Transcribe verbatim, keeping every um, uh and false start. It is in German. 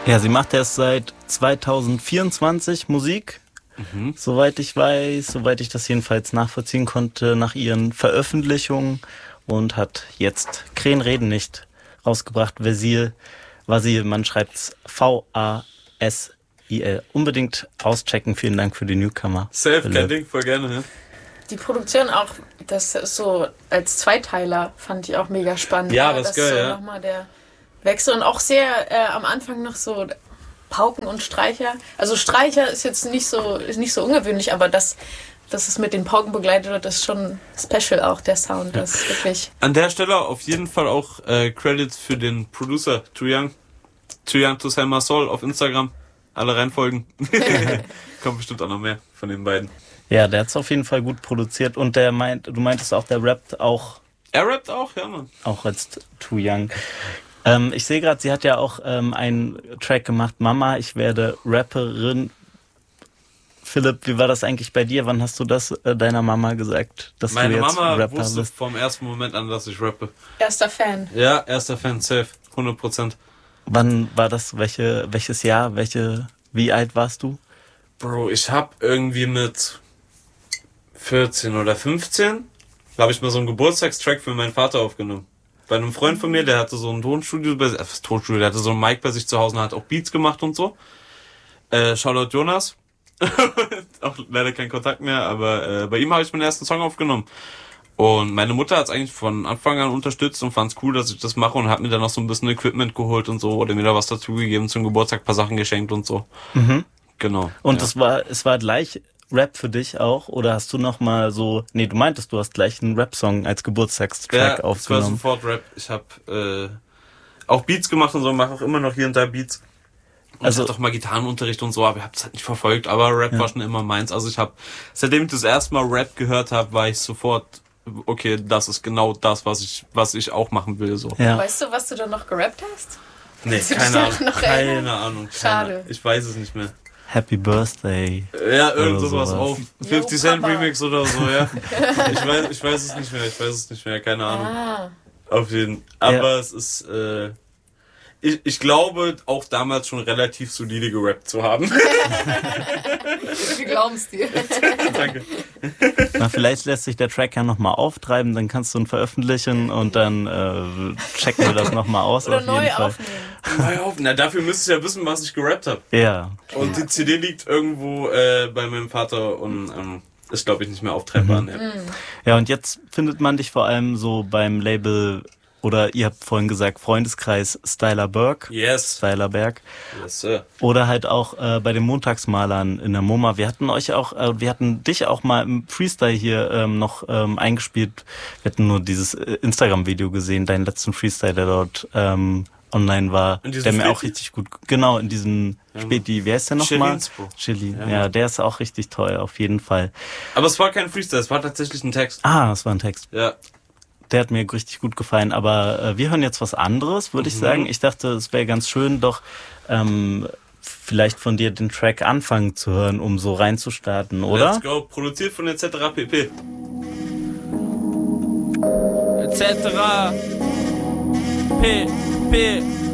Ja, sie macht erst seit zwanzig vierundzwanzig Musik, mhm. soweit ich weiß, soweit ich das jedenfalls nachvollziehen konnte, nach ihren Veröffentlichungen und hat jetzt Krähen reden nicht rausgebracht. Vasil, Vasil, man schreibt's V A S I L. Unbedingt auschecken, vielen Dank für die Newcomer. Safe, kein Ding, voll gerne, ja. Die Produktion auch, das ist so als Zweiteiler, fand ich auch mega spannend. Ja, das ist geil, so ja. Nochmal der Wechsel und auch sehr äh, am Anfang noch so Pauken und Streicher. Also Streicher ist jetzt nicht so, ist nicht so ungewöhnlich, aber das, dass es mit den Pauken begleitet wird, ist schon special auch, der Sound. Das ist wirklich. An der Stelle auf jeden Fall auch äh, Credits für den Producer, Too Young. Too Young to Sell My Soul auf Instagram. Alle reinfolgen. Kommt bestimmt auch noch mehr von den beiden. Ja, der hat es auf jeden Fall gut produziert und der meint, du meintest auch, der rappt auch. Er rappt auch, ja, Mann. Auch als Too Young. Ähm, ich sehe gerade, sie hat ja auch ähm, einen Track gemacht, Mama, ich werde Rapperin. Philipp, wie war das eigentlich bei dir? Wann hast du das äh, deiner Mama gesagt, dass Meine du jetzt Mama Rapper wusste bist? vom ersten Moment an, dass ich rappe. Erster Fan. Ja, erster Fan, safe, hundert Prozent. Wann war das? Welche, welches Jahr? Welche? Wie alt warst du? Bro, ich hab irgendwie mit vierzehn oder fünfzehn, da habe ich mal so einen Geburtstagstrack für meinen Vater aufgenommen. Bei einem Freund von mir, der hatte so ein Tonstudio, bei, äh, Tonstudio, der hatte so ein Mic bei sich zu Hause und hat auch Beats gemacht und so. Äh, Shoutout Jonas. Auch leider kein Kontakt mehr, aber äh, bei ihm habe ich meinen ersten Song aufgenommen. Und meine Mutter hat es eigentlich von Anfang an unterstützt und fand es cool, dass ich das mache und hat mir dann noch so ein bisschen Equipment geholt und so oder mir da was dazu gegeben, zum Geburtstag ein paar Sachen geschenkt und so. Mhm. Genau. Und ja. es war, es war gleich Rap für dich auch? Oder hast du noch mal so, nee, du meintest, du hast gleich einen Rap-Song als Geburtstagstrack ja, aufgenommen. Ja, es war sofort Rap. Ich habe äh, auch Beats gemacht und so, mache auch immer noch hier und da Beats. Und also, ich hatte auch mal Gitarrenunterricht und so, aber ich habe es halt nicht verfolgt. Aber Rap ja. war schon immer meins. Also ich habe, seitdem ich das erste Mal Rap gehört habe, war ich sofort, okay, das ist genau das, was ich was ich auch machen will. So. Ja. Weißt du, was du da noch gerappt hast? Nee, keine Ahnung. Keine Ahnung. Schade. Ich weiß es nicht mehr. Happy Birthday. Ja, irgend sowas auch. fifty Cent Remix oder so, ja. Ich weiß, ich weiß es nicht mehr, ich weiß es nicht mehr, keine Ahnung. Ah. Auf jeden. Aber ja. es ist, äh, ich, ich glaube, auch damals schon relativ solide gerappt zu haben. Wir glauben es dir. Danke. Na, vielleicht lässt sich der Track ja nochmal auftreiben, dann kannst du ihn veröffentlichen und dann äh, checken wir das nochmal aus. Oder auf neu jeden Fall. aufnehmen. Neu aufnehmen. Na, dafür müsstest du ja wissen, was ich gerappt habe. Ja. Und die C D liegt irgendwo äh, bei meinem Vater und ähm, ist, glaube ich, nicht mehr auftreibbar. Mhm. Ja. Mhm. Ja, und jetzt findet man dich vor allem so beim Label, oder ihr habt vorhin gesagt, Freundeskreis Styler Berg. Yes. Styler Berg. Yes, sir. Oder halt auch äh, bei den Montagsmalern in der MoMA. Wir hatten euch auch, äh, wir hatten dich auch mal im Freestyle hier ähm, noch ähm, eingespielt. Wir hatten nur dieses äh, Instagram-Video gesehen, deinen letzten Freestyle, der dort ähm, online war, der Späti? mir auch richtig gut, genau, in diesem ja, Späti, wie heißt der nochmal? Chili. Ja, ja, der ist auch richtig toll, auf jeden Fall. Aber es war kein Freestyle, es war tatsächlich ein Text. Ah, es war ein Text. Ja. Der hat mir richtig gut gefallen, aber äh, wir hören jetzt was anderes, würde mhm. ich sagen. Ich dachte, es wäre ganz schön, doch ähm, vielleicht von dir den Track anfangen zu hören, um so reinzustarten, oder? Let's go, produziert von et cetera pp. et cetera P P